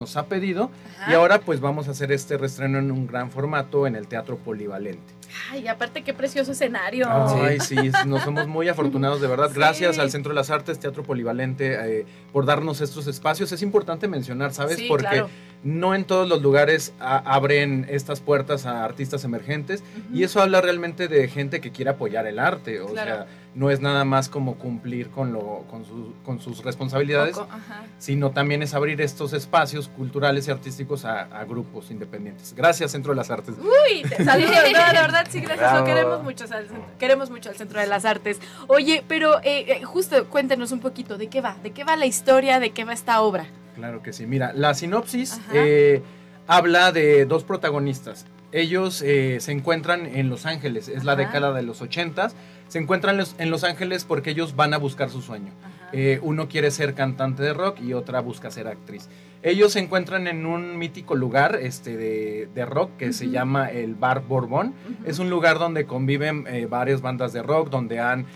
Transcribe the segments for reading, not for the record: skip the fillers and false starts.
nos ha pedido. Ajá. Y ahora pues vamos a hacer este reestreno en un gran formato en el Teatro Polivalente. Ay, aparte qué precioso escenario. Ay, sí, nos somos muy afortunados, de verdad. Sí. Gracias al Centro de las Artes, Teatro Polivalente, por darnos estos espacios. Es importante mencionar, ¿sabes? Sí, Porque claro. no en todos los lugares abren estas puertas a artistas emergentes. Y eso habla realmente de gente que quiere apoyar el arte. O Claro. sea, no es nada más como cumplir con sus responsabilidades, Ajá. sino también es abrir estos espacios culturales y artísticos a grupos independientes. Gracias, Centro de las Artes. Uy, saludos, no, de verdad, sí, gracias. Bravo. Lo queremos mucho al Centro de las Artes. Oye, pero justo cuéntenos un poquito, ¿de qué va? ¿De qué va la historia? ¿De qué va esta obra? Claro que sí. Mira, la sinopsis Ajá. habla de dos protagonistas. Ellos se encuentran en Los Ángeles, es la Ajá. década de los 80s. Se encuentran en Los Ángeles porque ellos van a buscar su sueño. Ajá. Uno quiere ser cantante de rock y otra busca ser actriz. Ellos se encuentran en un mítico lugar de rock que se llama el Bar Bourbon. Es un lugar donde conviven varias bandas de rock, donde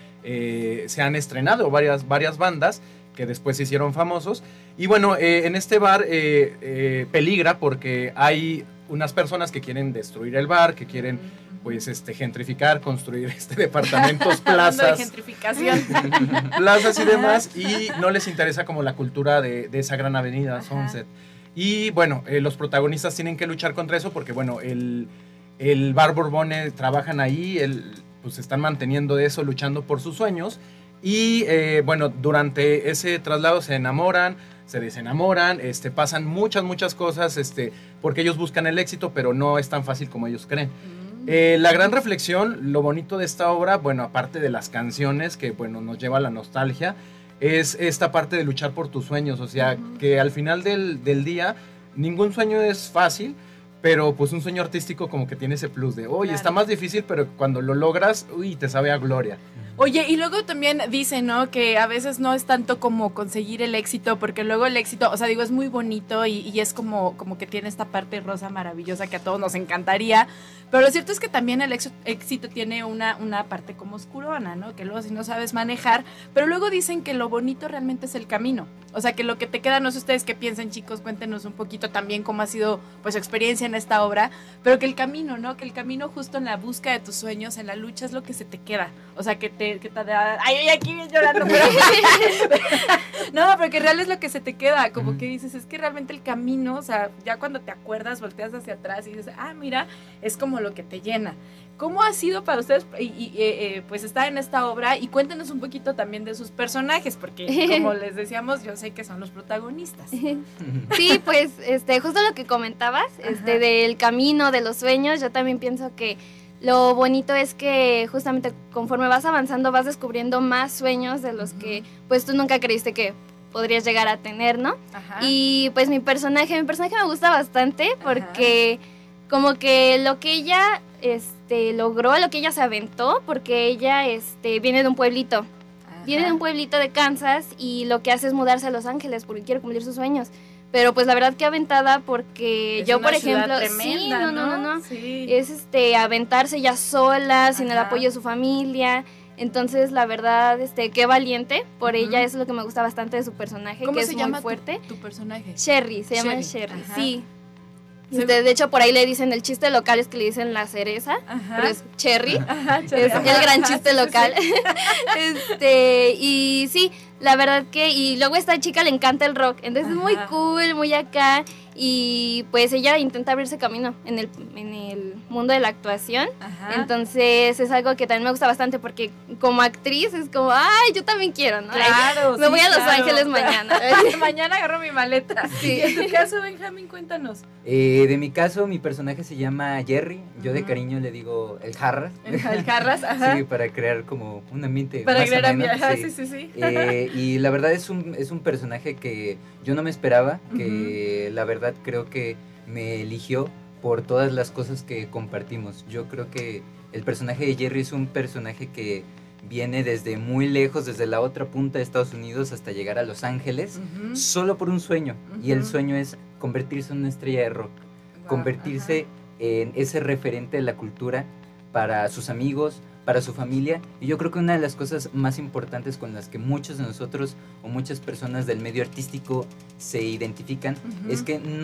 se han estrenado varias bandas que después se hicieron famosos. Y bueno, en este bar peligra porque hay unas personas que quieren destruir el bar, que quieren pues gentrificar, construir departamentos, Hablando de plazas, gentrificación. plazas y demás, y no les interesa como la cultura de esa gran avenida, Ajá. Sunset. Y bueno, los protagonistas tienen que luchar contra eso porque bueno, el Bar Bourbon trabajan ahí, pues están manteniendo eso, luchando por sus sueños. Y bueno, durante ese traslado se enamoran, se desenamoran, pasan muchas cosas, porque ellos buscan el éxito, pero no es tan fácil como ellos creen. La gran reflexión, lo bonito de esta obra, bueno, aparte de las canciones, que bueno, nos lleva a la nostalgia, es esta parte de luchar por tus sueños, o sea, que al final del día, ningún sueño es fácil, pero pues un sueño artístico como que tiene ese plus de, oye, Claro. está más difícil, pero cuando lo logras, uy, te sabe a gloria. Oye, y luego también dicen, ¿no? Que a veces no es tanto como conseguir el éxito, porque luego el éxito, o sea, digo, es muy bonito y es como que tiene esta parte rosa maravillosa que a todos nos encantaría, pero lo cierto es que también el éxito tiene una parte como oscurona, ¿no? Que luego si no sabes manejar, pero luego dicen que lo bonito realmente es el camino, o sea, que lo que te queda, no sé ustedes qué piensan, chicos, cuéntenos un poquito también cómo ha sido pues su experiencia en esta obra, pero que el camino, ¿no? Que el camino justo en la búsqueda de tus sueños, en la lucha es lo que se te queda, o sea, que te da, ay, aquí bien llorando, pero no, pero que real es lo que se te queda, como que dices, es que realmente el camino, o sea, ya cuando te acuerdas, volteas hacia atrás y dices, mira, es como lo que te llena. ¿Cómo ha sido para ustedes pues estar en esta obra? Y cuéntenos un poquito también de sus personajes, porque como les decíamos, yo sé que son los protagonistas. Sí, pues justo lo que comentabas, del camino, de los sueños, yo también pienso que lo bonito es que justamente conforme vas avanzando vas descubriendo más sueños de los que pues tú nunca creíste que podrías llegar a tener, ¿no? Ajá. Y pues mi personaje me gusta bastante porque como que lo que ella logró, lo que ella se aventó, porque ella viene de un pueblito. Ajá. Viene de un pueblito de Kansas y lo que hace es mudarse a Los Ángeles porque quiere cumplir sus sueños. Pero pues la verdad que aventada porque Es yo, una por ejemplo, ciudad tremenda, sí, no. Sí. Es aventarse ya sola, sin el Ajá. apoyo de su familia. Entonces, la verdad, qué valiente por ella, eso es lo que me gusta bastante de su personaje, ¿Cómo que se es llama muy fuerte. tu personaje? Sherry, se llama Sherry, Sherry, ajá. sí. Se- De hecho, por ahí le dicen, el chiste local es que le dicen la cereza, Ajá. pero es Cherry. Ajá, Es el gran chiste local. Y sí, la verdad que, y luego a esta chica le encanta el rock, entonces es muy Ajá. cool, muy acá, y pues ella intenta abrirse camino en el mundo de la actuación. Ajá. Entonces es algo que también me gusta bastante porque como actriz es como, ay, yo también quiero, ¿no? Claro, Me sí, voy a Los claro. Ángeles mañana. Mañana agarro mi maleta. Sí. Y en tu caso, Benjamín, cuéntanos. De mi caso, mi personaje se llama Jerry. Yo de Ujú. cariño le digo el Jarras. El Jarras, ajá. Sí, para crear como un ambiente Para más crear ameno, ambiente. Ajá, sí. Y la verdad es un personaje que yo no me esperaba, que la verdad creo que me eligió por todas las cosas que compartimos. Yo creo que el personaje de Jerry es un personaje que viene desde muy lejos, desde la otra punta de Estados Unidos hasta llegar a Los Ángeles, Ujú. solo por un sueño. Y el Ujú. sueño es convertirse en una estrella de rock, convertirse en ese referente de la cultura para sus amigos, para su familia. Y yo creo que una de las cosas más importantes con las que muchos de nosotros o muchas personas del medio artístico se identifican es que